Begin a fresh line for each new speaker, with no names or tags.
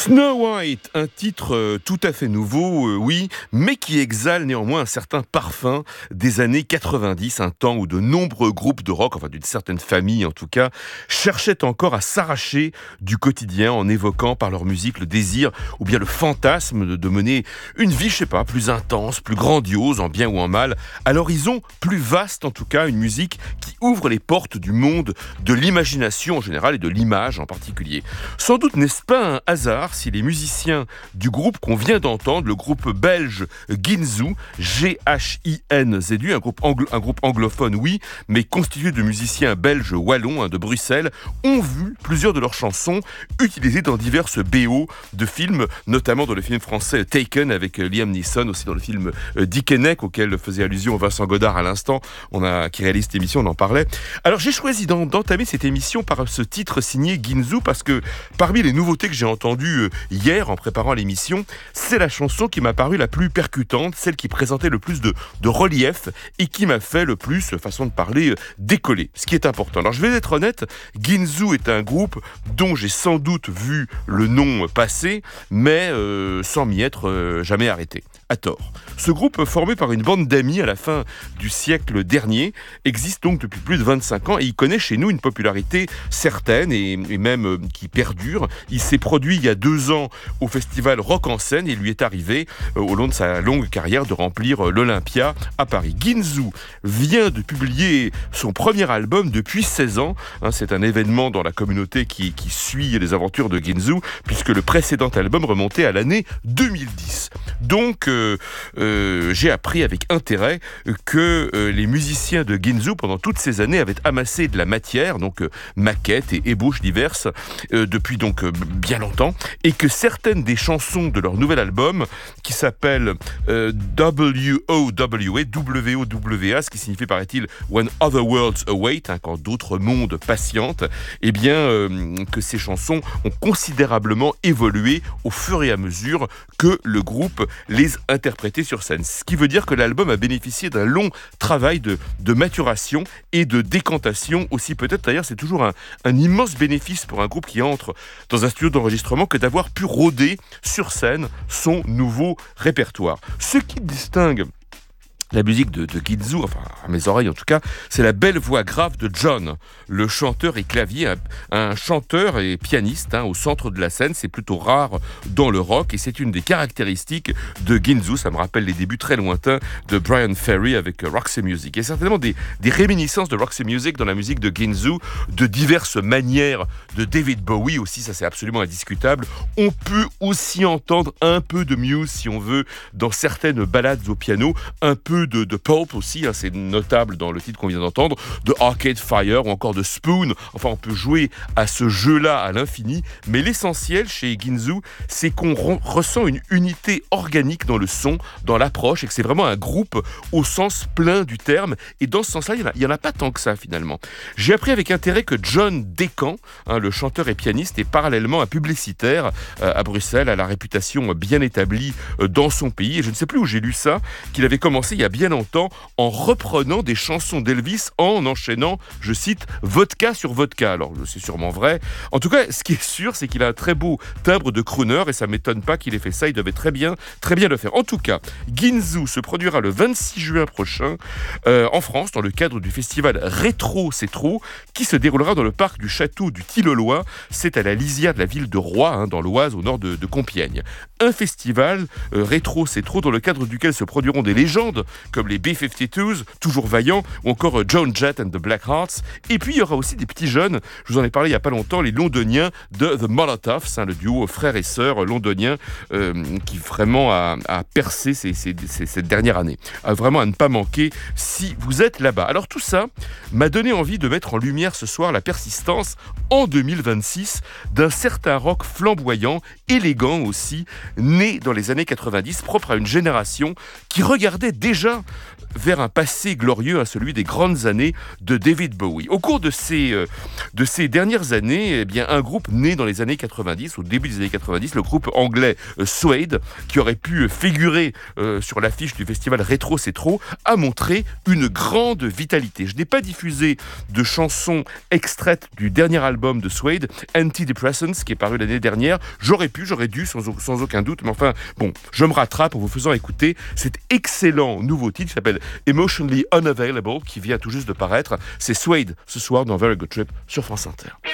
Snow White, un titre tout à fait nouveau, oui, mais qui exhale néanmoins un certain parfum des années 90, un temps où de nombreux groupes de rock, enfin d'une certaine famille en tout cas, cherchaient encore à s'arracher du quotidien en évoquant par leur musique le désir ou bien le fantasme de mener une vie, je sais pas, plus intense, plus grandiose, en bien ou en mal, à l'horizon plus vaste en tout cas, une musique qui ouvre les portes du monde de l'imagination en général et de l'image en particulier. Sans doute n'est-ce pas un hasard si les musiciens du groupe qu'on vient d'entendre, le groupe belge Ginzu, G-H-I-N-Z-U, un groupe anglophone, oui, mais constitué de musiciens belges wallons de Bruxelles, ont vu plusieurs de leurs chansons utilisées dans diverses BO de films, notamment dans le film français Taken avec Liam Neeson, aussi dans le film Dickeneck, auquel faisait allusion Vincent Godard à l'instant, qui réalise cette émission, on en parlait. Alors j'ai choisi d'entamer cette émission par ce titre signé Ginzu parce que parmi les nouveautés que j'ai entendues hier en préparant l'émission, c'est la chanson qui m'a paru la plus percutante, celle qui présentait le plus de relief et qui m'a fait le plus, façon de parler, décoller, ce qui est important. Alors je vais être honnête, Ginzu est un groupe dont j'ai sans doute vu le nom passer, mais sans m'y être jamais arrêté. À tort. Ce groupe, formé par une bande d'amis à la fin du siècle dernier, existe donc depuis plus de 25 ans et il connaît chez nous une popularité certaine et même qui perdure. Il s'est produit il y a 2 ans au festival Rock en Seine et il lui est arrivé, au long de sa longue carrière, de remplir l'Olympia à Paris. Ginzu vient de publier son premier album depuis 16 ans. C'est un événement dans la communauté qui suit les aventures de Ginzu, puisque le précédent album remontait à l'année 2010. Donc, j'ai appris avec intérêt que les musiciens de Ginzu, pendant toutes ces années, avaient amassé de la matière, donc maquettes et ébauches diverses, depuis donc bien longtemps, et que certaines des chansons de leur nouvel album, qui s'appelle WOWA, ce qui signifie, paraît-il, When Other Worlds Await, quand d'autres mondes patientent, eh bien, que ces chansons ont considérablement évolué au fur et à mesure que le groupe les interprétait sur scène. Ce qui veut dire que l'album a bénéficié d'un long travail de maturation et de décantation aussi. Peut-être d'ailleurs c'est toujours un immense bénéfice pour un groupe qui entre dans un studio d'enregistrement que d'avoir pu rôder sur scène son nouveau répertoire. Ce qui distingue la musique de Ginzu, enfin à mes oreilles en tout cas, c'est la belle voix grave de John, le chanteur et clavier, un chanteur et pianiste au centre de la scène. C'est plutôt rare dans le rock et c'est une des caractéristiques de Ginzu. Ça me rappelle les débuts très lointains de Brian Ferry avec Roxy Music. Il y a certainement des réminiscences de Roxy Music dans la musique de Ginzu, de diverses manières, de David Bowie aussi, ça c'est absolument indiscutable. On peut aussi entendre un peu de Muse si on veut dans certaines ballades au piano, un peu de Pulp aussi, c'est notable dans le titre qu'on vient d'entendre, de Arcade Fire ou encore de Spoon. Enfin, on peut jouer à ce jeu-là à l'infini, mais l'essentiel chez Ginzu, c'est qu'on ressent une unité organique dans le son, dans l'approche, et que c'est vraiment un groupe au sens plein du terme. Et dans ce sens-là, il n'y en a pas tant que ça finalement. J'ai appris avec intérêt que John Deacon, le chanteur et pianiste, est parallèlement un publicitaire à Bruxelles, à la réputation bien établie dans son pays. Et je ne sais plus où j'ai lu ça, qu'il avait commencé il y a bien longtemps en reprenant des chansons d'Elvis en enchaînant, je cite, vodka sur vodka. Alors c'est sûrement vrai. En tout cas, ce qui est sûr, c'est qu'il a un très beau timbre de crooner et ça m'étonne pas qu'il ait fait ça. Il devait très bien le faire. En tout cas, Ginzu se produira le 26 juin prochain en France dans le cadre du festival Rétro C'est Trop qui se déroulera dans le parc du château du Tilloloy. C'est à la lisière de la ville de Roye, dans l'Oise, au nord de Compiègne. Un festival Rétro C'est Trop dans le cadre duquel se produiront des légendes comme les B-52s, toujours vaillants, ou encore Joan Jett and the Blackhearts. Et puis il y aura aussi des petits jeunes, je vous en ai parlé il n'y a pas longtemps, les londoniens de The Molotovs, le duo frères et sœurs londoniens qui vraiment a percé cette dernière année. Vraiment à ne pas manquer si vous êtes là-bas. Alors tout ça m'a donné envie de mettre en lumière ce soir la persistance en 2026 d'un certain rock flamboyant, élégant aussi, né dans les années 90, propre à une génération qui regardait déjà déjà vers un passé glorieux, à celui des grandes années de David Bowie. Au cours de ces dernières années, eh bien, un groupe né dans les années 90, au début des années 90, le groupe anglais Suede, qui aurait pu figurer sur l'affiche du festival Rétro C'est Trop, a montré une grande vitalité. Je n'ai pas diffusé de chansons extraites du dernier album de Suede, Antidepressants, qui est paru l'année dernière. J'aurais dû, sans aucun doute, mais enfin, bon, je me rattrape en vous faisant écouter cet excellent nouveau titre qui s'appelle Emotionally Unavailable, qui vient tout juste de paraître. C'est Suede ce soir dans Very Good Trip sur France Inter.